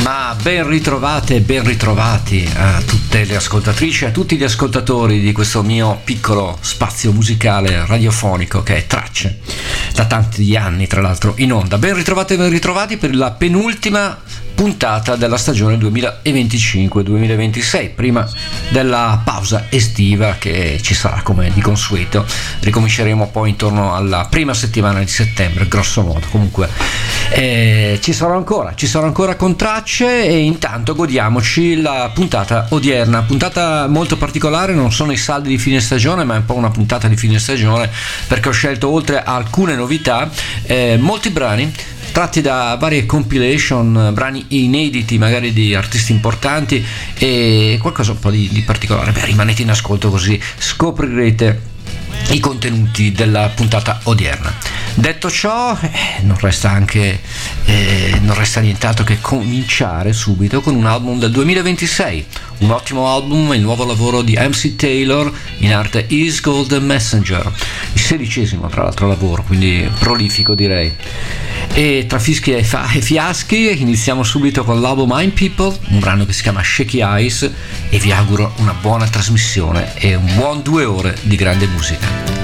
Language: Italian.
Ma ben ritrovate e ben ritrovati a tutte le ascoltatrici e a tutti gli ascoltatori di questo mio piccolo spazio musicale radiofonico che è Tracce, da tanti anni tra l'altro in onda. Ben ritrovate e ben ritrovati per la penultima puntata della stagione 2025-2026, prima della pausa estiva che ci sarà come di consueto. Ricominceremo poi intorno alla prima settimana di settembre, grosso modo. Comunque ci sarò ancora con Tracce, e intanto godiamoci la puntata odierna, puntata molto particolare. Non sono i saldi di fine stagione, ma è un po' una puntata di fine stagione, perché ho scelto, oltre a alcune novità, molti brani tratti da varie compilation, brani inediti magari di artisti importanti e qualcosa un po' di particolare. Beh, rimanete in ascolto così scoprirete i contenuti della puntata odierna. Detto ciò, non resta nient'altro che cominciare subito con un album del 2026, un ottimo album, il nuovo lavoro di MC Taylor, in arte Is Golden Messenger, il 16° tra l'altro lavoro, quindi prolifico direi. E tra fischi e fiaschi iniziamo subito con l'album I'm People, un brano che si chiama Shaky Eyes, e vi auguro una buona trasmissione e un buon 2 ore di grande musica.